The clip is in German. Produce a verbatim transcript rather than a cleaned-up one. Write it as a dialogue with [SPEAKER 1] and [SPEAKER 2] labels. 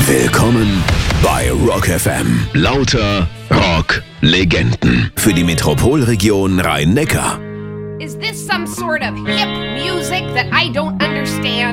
[SPEAKER 1] Willkommen bei Rock F M. Lauter Rock-Legenden. Für die Metropolregion Rhein-Neckar.
[SPEAKER 2] Is this some sort of hip music that I don't understand?